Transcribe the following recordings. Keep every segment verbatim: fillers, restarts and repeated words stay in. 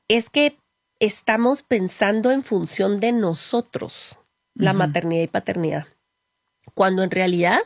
es que estamos pensando en función de nosotros, uh-huh. la maternidad y paternidad, cuando en realidad,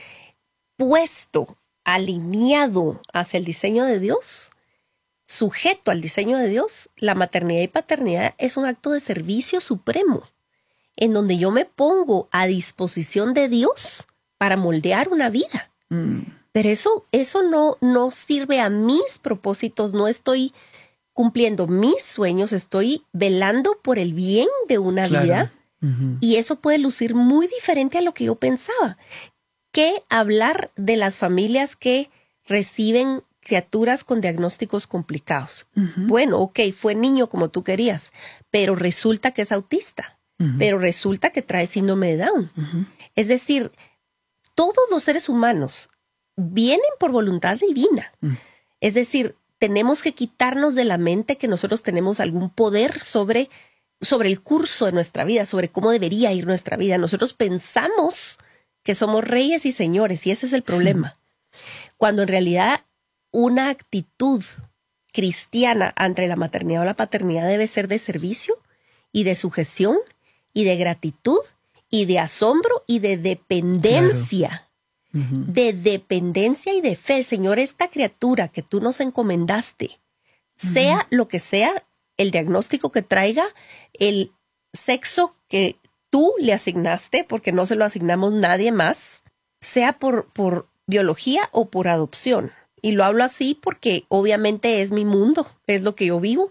puesto, alineado hacia el diseño de Dios, sujeto al diseño de Dios, la maternidad y paternidad es un acto de servicio supremo, en donde yo me pongo a disposición de Dios para moldear una vida. Mm. Pero eso, eso no, no sirve a mis propósitos, no estoy cumpliendo mis sueños, estoy velando por el bien de una claro. vida. Uh-huh. Y eso puede lucir muy diferente a lo que yo pensaba. ¿Qué hablar de las familias que reciben criaturas con diagnósticos complicados? Uh-huh. Bueno, ok, fue niño como tú querías, pero resulta que es autista, uh-huh. pero resulta que trae síndrome de Down. Uh-huh. Es decir, todos los seres humanos vienen por voluntad divina. Uh-huh. Es decir, tenemos que quitarnos de la mente que nosotros tenemos algún poder sobre, sobre el curso de nuestra vida, sobre cómo debería ir nuestra vida. Nosotros pensamos que somos reyes y señores, y ese es el problema. Uh-huh. Cuando en realidad una actitud cristiana ante la maternidad o la paternidad debe ser de servicio y de sujeción y de gratitud y de asombro y de dependencia. Claro. Uh-huh. De dependencia y de fe. Señor, esta criatura que tú nos encomendaste, uh-huh. sea lo que sea, el diagnóstico que traiga, el sexo que tú le asignaste, porque no se lo asignamos nadie más, sea por, por biología o por adopción. Y lo hablo así porque obviamente es mi mundo, es lo que yo vivo.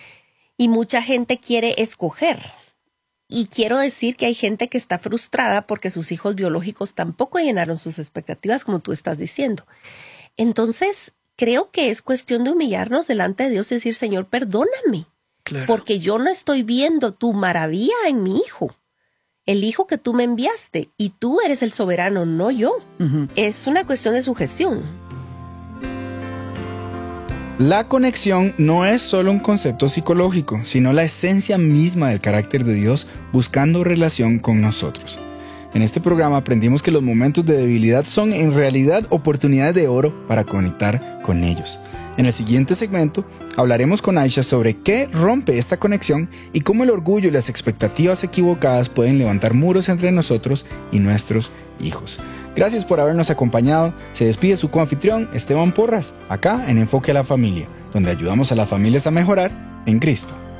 Y mucha gente quiere escoger. Y quiero decir que hay gente que está frustrada porque sus hijos biológicos tampoco llenaron sus expectativas, como tú estás diciendo. Entonces, creo que es cuestión de humillarnos delante de Dios y decir, Señor, perdóname. Claro. Porque yo no estoy viendo tu maravilla en mi hijo. El hijo que tú me enviaste. Y tú eres el soberano, no yo. Uh-huh. Es una cuestión de sujeción. La conexión no es solo un concepto psicológico, sino la esencia misma del carácter de Dios buscando relación con nosotros. En este programa aprendimos que los momentos de debilidad son en realidad oportunidades de oro para conectar con ellos. En el siguiente segmento hablaremos con Aisha sobre qué rompe esta conexión y cómo el orgullo y las expectativas equivocadas pueden levantar muros entre nosotros y nuestros hijos. Gracias por habernos acompañado. Se despide su coanfitrión Esteban Porras, acá en Enfoque a la Familia, donde ayudamos a las familias a mejorar en Cristo.